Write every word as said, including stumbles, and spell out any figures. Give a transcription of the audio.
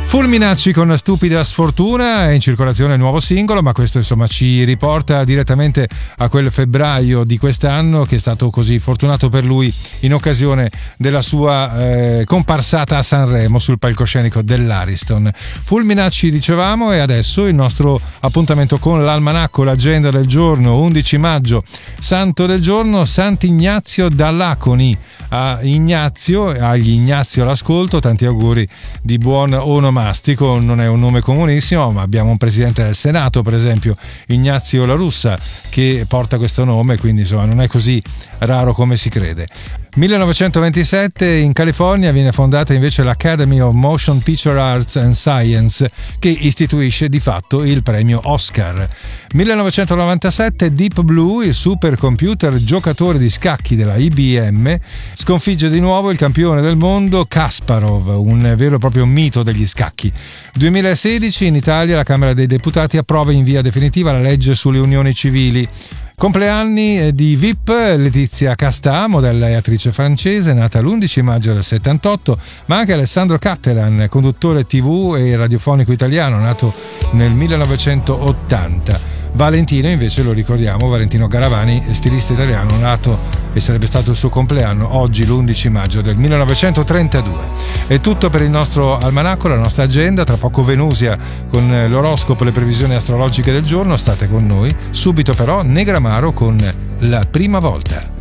Fulminacci con Stupida Sfortuna, è in circolazione il nuovo singolo, ma questo insomma ci riporta direttamente a quel febbraio di quest'anno che è stato così fortunato per lui in occasione della sua eh, comparsata a Sanremo sul palcoscenico dell'Ariston. Fulminacci dicevamo, e adesso il nostro appuntamento con l'almanacco, l'agenda del giorno. Undici maggio, santo del giorno, Sant'Ignazio da Laconi. A Ignazio, agli Ignazio all'ascolto, tanti auguri di buon onomastico. Non è un nome comunissimo, ma abbiamo un presidente del Senato, per esempio Ignazio La Russa, che porta questo nome, quindi insomma non è così raro come si crede. millenovecentoventisette in California viene fondata invece l'Academy of Motion Picture Arts and Science, che istituisce di fatto il premio Oscar. millenovecentonovantasette Deep Blue, il supercomputer giocatore di scacchi della I B M, sconfigge di nuovo il campione del mondo Kasparov, un vero e proprio mito degli scacchi. duemilasedici in Italia la Camera dei Deputati approva in via definitiva la legge sulle unioni civili. Compleanni di V I P, Letizia Castà, modella e attrice francese, nata l'undici maggio del settantotto, ma anche Alessandro Cattelan, conduttore tivù e radiofonico italiano, nato nel millenovecentottanta. Valentino invece lo ricordiamo, Valentino Garavani, stilista italiano, nato e sarebbe stato il suo compleanno oggi l'undici maggio del millenovecentotrentadue. È tutto per il nostro almanacco, la nostra agenda. Tra poco Venusia con l'oroscopo e le previsioni astrologiche del giorno. State con noi. Subito però Negramaro con La prima volta.